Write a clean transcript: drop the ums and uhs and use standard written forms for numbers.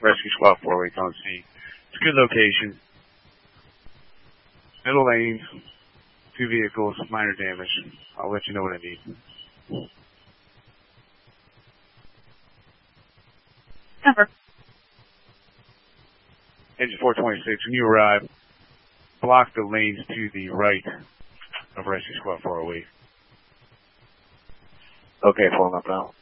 Rescue Squad 408 on scene. It's a good location. Middle lane, 2 vehicles, minor damage. I'll let you know what I need. Number. Engine 426, when you arrive, block the lanes to the right of Rescue Squad 408. Okay, pulling up now.